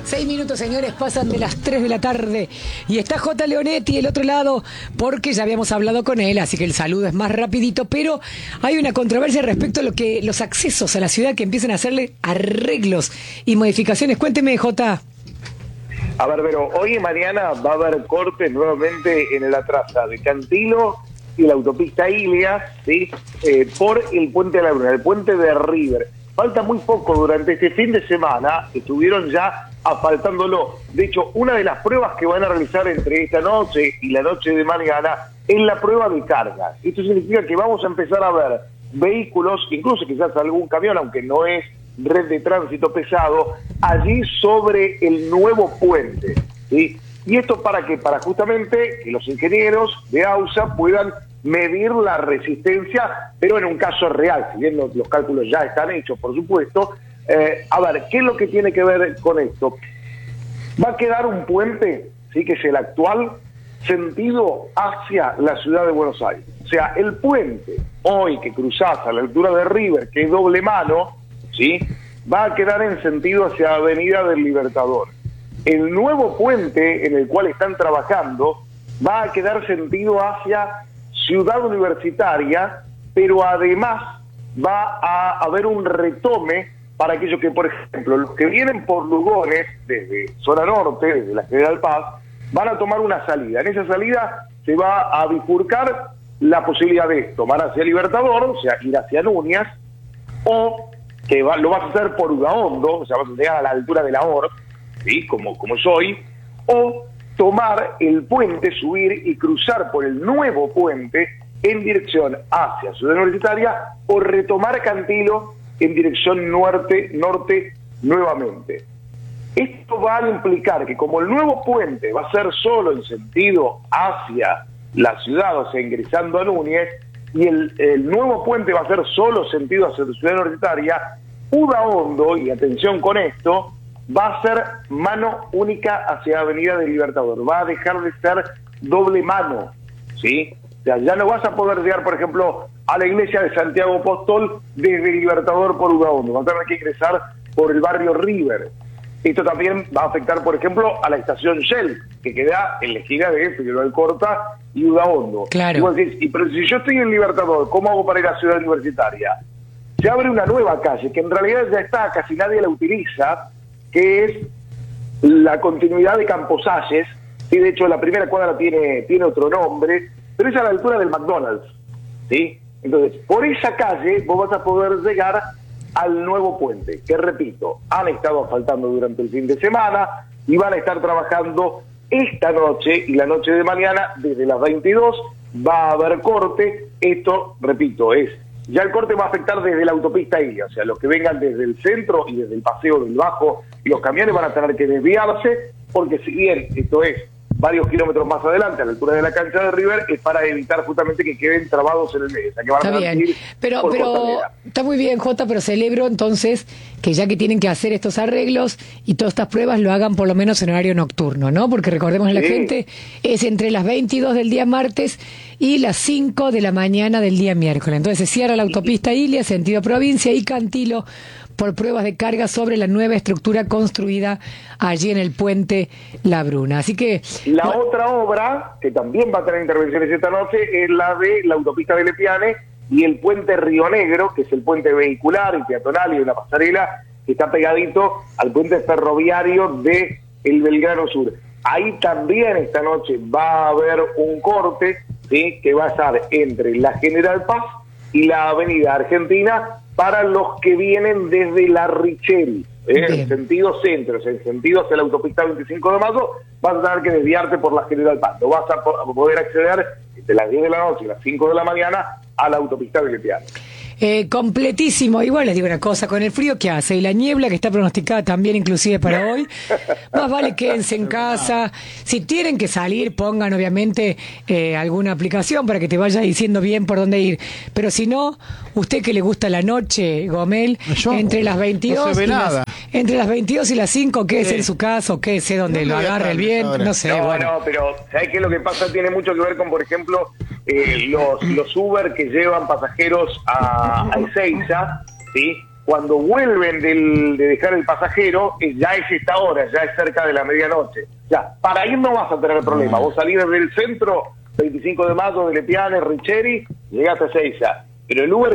6 minutos, señores, pasan de las 3 de la tarde y está J. Leonetti del otro lado porque ya habíamos hablado con él, así que el saludo es más rapidito, pero hay una controversia respecto a lo que los accesos a la ciudad que empiezan a hacerle arreglos y modificaciones. Cuénteme, J. A ver, pero hoy y mañana va a haber cortes nuevamente en la traza de Cantilo y la autopista Ilias, ¿sí? Por el puente de la Bruna, el puente de River. Falta muy poco durante este fin de semana, estuvieron ya asfaltándolo. De hecho, una de las pruebas que van a realizar entre esta noche y la noche de mañana es la prueba de carga. Esto significa que vamos a empezar a ver vehículos, incluso quizás algún camión, aunque no es red de tránsito pesado, allí sobre el nuevo puente, ¿sí? ¿Y esto para qué? Para justamente que los ingenieros de AUSA puedan medir la resistencia, pero en un caso real, si bien los cálculos ya están hechos, por supuesto. A ver, ¿qué es lo que tiene que ver con esto? Va a quedar un puente, sí, que es el actual, sentido hacia la ciudad de Buenos Aires. O sea, el puente hoy que cruzás a la altura de River, que es doble mano, ¿sí?, va a quedar en sentido hacia Avenida del Libertador. El nuevo puente en el cual están trabajando va a quedar sentido hacia Ciudad Universitaria, pero además va a haber un retome para aquellos que, por ejemplo, los que vienen por Lugones, desde zona norte, desde la General Paz, van a tomar una salida. En esa salida se va a bifurcar la posibilidad de tomar hacia Libertador, o sea, ir hacia Núñez, o que lo vas a hacer por Udaondo, o sea, vas a llegar a la altura de la OR, ¿sí?, como soy, o tomar el puente, subir y cruzar por el nuevo puente en dirección hacia Ciudad Universitaria, o retomar Cantilo en dirección norte nuevamente. Esto va a implicar que como el nuevo puente va a ser solo en sentido hacia la ciudad, o sea, ingresando a Núñez, y el nuevo puente va a ser solo sentido hacia la Ciudad Universitaria, Udaondo, y atención con esto, va a ser mano única hacia Avenida del Libertador, va a dejar de ser doble mano, ¿sí? O sea, ya no vas a poder llegar, por ejemplo, a la iglesia de Santiago Apóstol desde Libertador por Udaondo, vas a tener que ingresar por el barrio River. Esto también va a afectar, por ejemplo, a la estación Shell, que queda en la esquina de Figueroa Alcorta y Udaondo. Claro. Y vos decís, pero si yo estoy en Libertador, ¿cómo hago para ir a Ciudad Universitaria? Se abre una nueva calle, que en realidad ya está, casi nadie la utiliza, que es la continuidad de Camposalles, y de hecho la primera cuadra tiene otro nombre, pero es a la altura del McDonald's, ¿sí? Entonces, por esa calle vos vas a poder llegar al nuevo puente, que repito, han estado asfaltando durante el fin de semana y van a estar trabajando esta noche y la noche de mañana desde las 22, va a haber corte. Esto, repito, ya el corte va a afectar desde la autopista Ilia, o sea, los que vengan desde el centro y desde el Paseo del Bajo, y los camiones van a tener que desviarse, porque si bien esto es varios kilómetros más adelante, a la altura de la cancha de River, es para evitar justamente que queden trabados en el medio. O sea, que van Está a bien, pero está muy bien, Jota, pero celebro entonces que ya que tienen que hacer estos arreglos y todas estas pruebas lo hagan por lo menos en horario nocturno, ¿no? Porque recordemos a la gente, es entre las 22 del día martes y las 5 de la mañana del día miércoles. Entonces se cierra la autopista Ilia, sentido provincia, y Cantilo por pruebas de carga sobre la nueva estructura construida allí en el puente La Bruna. Así que la otra obra, que también va a tener intervenciones esta noche, es la de la autopista de Lepiane y el puente Río Negro, que es el puente vehicular y peatonal y una pasarela que está pegadito al puente ferroviario de el Belgrano Sur. Ahí también esta noche va a haber un corte, ¿sí?, que va a estar entre la General Paz y la Avenida Argentina para los que vienen desde la Richeri, en sentido centro, en sentido hacia la autopista 25 de Mayo, vas a tener que desviarte por la General Paz. No vas a poder acceder entre las 10 de la noche y las 5 de la mañana a la autopista Belgrano. Completísimo. Igual les digo una cosa, con el frío que hace y la niebla que está pronosticada también inclusive para hoy, más vale quédense en casa. Si tienen que salir, pongan obviamente alguna aplicación para que te vaya diciendo bien por dónde ir. Pero si no, usted que le gusta la noche, Gomel, entre las 22 no se ve nada. Entre las 22 y las 5, quédese en su casa o quédese donde lo agarre el viento, no sé. No, pero ¿sabes qué es lo que pasa? Tiene mucho que ver con, por ejemplo, los Uber que llevan pasajeros a Ezeiza, ¿sí? cuando vuelven de dejar el pasajero, ya es esta hora, ya es cerca de la medianoche. Ya, para ir no vas a tener problema. Vos salís desde el centro, 25 de mayo, de Lepiane, Richeri, llegaste a Ezeiza. Pero el Uber